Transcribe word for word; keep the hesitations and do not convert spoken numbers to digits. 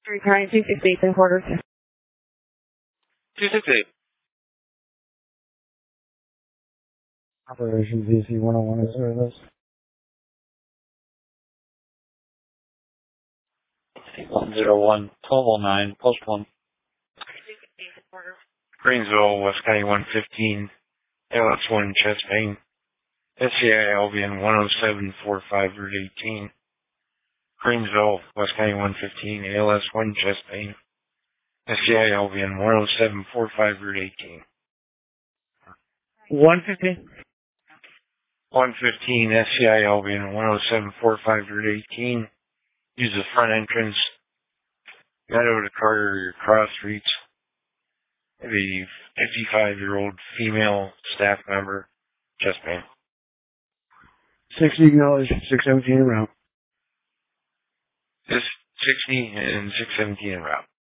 Recurring two six eight in quarters. two six eight. Operation V C one oh one is service. one zero one, twelve oh nine, post one. Greensville, West County one fifteen, L S one chest pain. S C I Albion one oh seven forty-five Route eighteen. Greensville, West County one fifteen, A L S one chest pain. S C I Albion one oh seven forty-five Route eighteen. one fifteen? one fifteen, S C I Albion one oh seven forty-five Route eighteen. Use the front entrance. Meadow to Carter, your cross streets. Maybe fifty-five-year-old female staff member, chest pain. sixty acknowledged, six seventeen around. Just sixty and six seventeen en route.